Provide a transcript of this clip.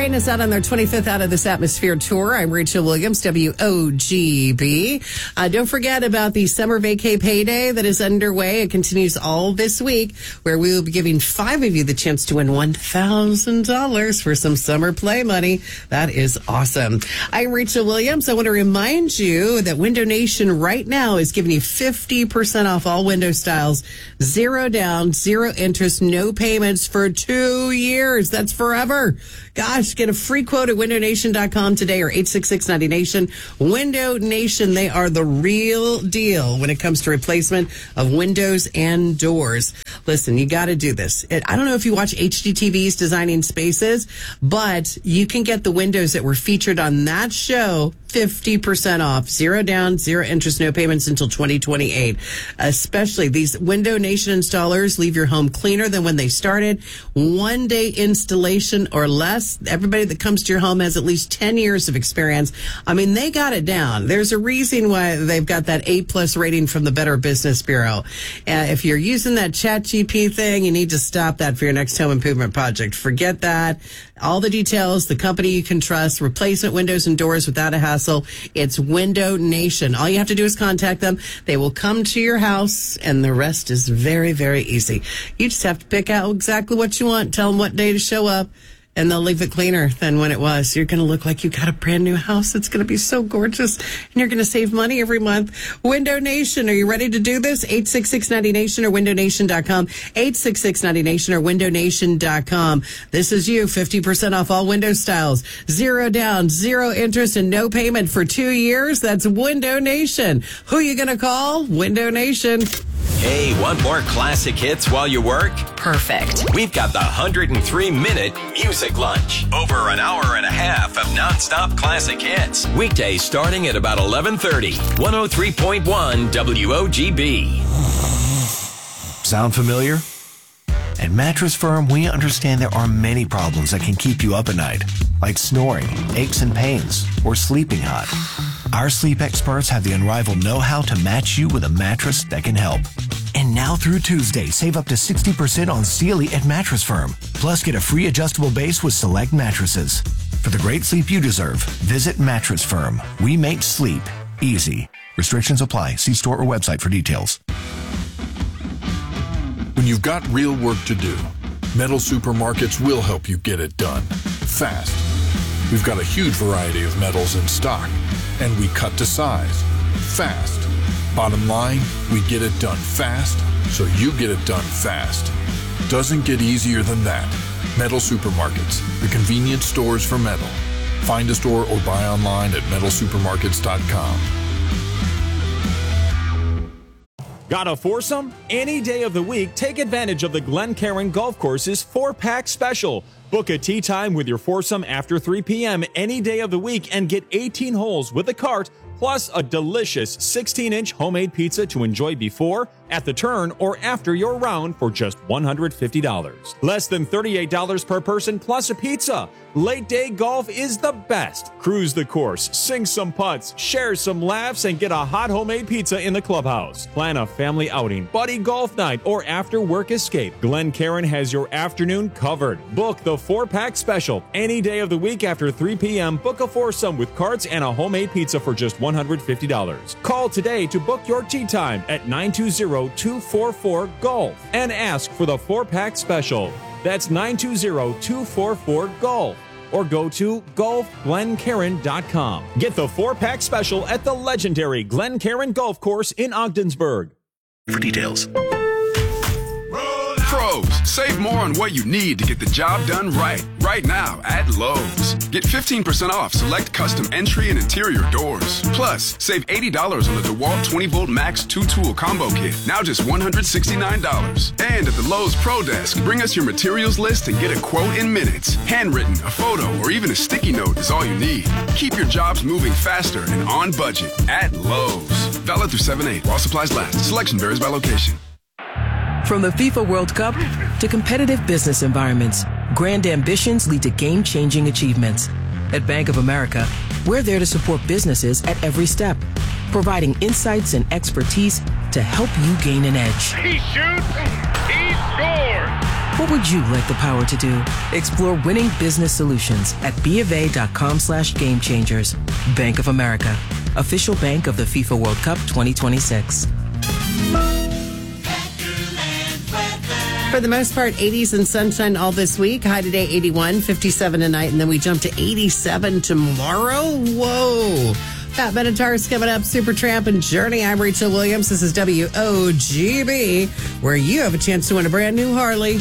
starting us out on their 25th Out of This Atmosphere tour. I'm Rachel Williams, WOGB. Don't forget about the summer vacay payday that is underway. It continues all this week, where we will be giving 5 of you the chance to win $1,000 for some summer play money. That is awesome. I'm Rachel Williams. I want to remind you that Window Nation right now is giving you 50% off all window styles. 0 down, 0 interest, no payments for 2 years. That's forever. Gosh, get a free quote at windownation.com today or 866-90-NATION. Window Nation, they are the real deal when it comes to replacement of windows and doors. Listen, you got to do this. I don't know if you watch HGTV's Designing Spaces, but you can get the windows that were featured on that show 50% off. 0 down, 0 interest, no payments until 2028. Especially these Window Nation installers leave your home cleaner than when they started. 1 day installation or less. Everybody that comes to your home has at least 10 years of experience. I mean, they got it down. There's a reason why they've got that A+ rating from the Better Business Bureau. If you're using that ChatGPT thing, you need to stop that for your next home improvement project. Forget that. All the details, the company you can trust, replacement windows and doors without a hassle. It's Window Nation. All you have to do is contact them. They will come to your house, and the rest is very, very easy. You just have to pick out exactly what you want, tell them what day to show up, and they'll leave it cleaner than when it was. You're going to look like you got a brand new house. It's going to be so gorgeous, and you're going to save money every month. Window Nation, are you ready to do this? 866-90-NATION or windownation.com. 866-90-NATION or windownation.com. This is you, 50% off all window styles. 0 down, 0 interest, and no payment for 2 years. That's Window Nation. Who are you going to call? Window Nation. Hey, want more classic hits while you work? Perfect. We've got the 103-minute music lunch. Over an hour and a half of nonstop classic hits. Weekdays starting at about 11:30. 103.1 WOGB. Sound familiar? At Mattress Firm, we understand there are many problems that can keep you up at night, like snoring, aches and pains, or sleeping hot. Our sleep experts have the unrivaled know-how to match you with a mattress that can help. And now through Tuesday, save up to 60% on Sealy at Mattress Firm. Plus, get a free adjustable base with select mattresses. For the great sleep you deserve, visit Mattress Firm. We make sleep easy. Restrictions apply. See store or website for details. When you've got real work to do, Metal Supermarkets will help you get it done fast. We've got a huge variety of metals in stock, and we cut to size fast. Bottom line, we get it done fast, so you get it done fast. Doesn't get easier than that. Metal Supermarkets, the convenience stores for metal. Find a store or buy online at metalsupermarkets.com. Got a foursome? Any day of the week, take advantage of the Glencairn Golf Course's 4-pack special. Book a tee time with your foursome after 3 p.m. any day of the week and get 18 holes with a cart, plus a delicious 16-inch homemade pizza to enjoy before, at the turn, or after your round for just $150. Less than $38 per person plus a pizza. Late day golf is the best. Cruise the course, sing some putts, share some laughs, and get a hot homemade pizza in the clubhouse. Plan a family outing, buddy golf night, or after work escape. Glencairn has your afternoon covered. Book the 4-pack special. Any day of the week after 3 p.m., book a foursome with carts and a homemade pizza for just $150. Call today to book your tee time at 920-244-GOLF and ask for the 4-pack special. That's 920-244-GOLF. Or go to golfglencairn.com. Get the 4-pack special at the legendary Glencairn Golf Course in Ogdensburg. For details. Pros, save more on what you need to get the job done right now at Lowe's. Get 15% off select custom entry and interior doors. Plus, save $80 on the DeWalt 20-volt Max 2-tool combo kit, now just $169. And at the Lowe's Pro Desk, bring us your materials list and get a quote in minutes. Handwritten, a photo, or even a sticky note is all you need. Keep your jobs moving faster and on budget at Lowe's. Valid through 7/8 while supplies last. Selection varies by location. From the FIFA World Cup to competitive business environments, grand ambitions lead to game-changing achievements. At Bank of America, we're there to support businesses at every step, providing insights and expertise to help you gain an edge. He shoots, he scores! What would you like the power to do? Explore winning business solutions at BofA.com/gamechangers. Bank of America, official bank of the FIFA World Cup 2026. For the most part, 80s and sunshine all this week. High today, 81, 57 tonight, and then we jump to 87 tomorrow. Whoa. Pat Benatar is coming up, Supertramp and Journey. I'm Rachel Williams. This is WOGB, where you have a chance to win a brand new Harley.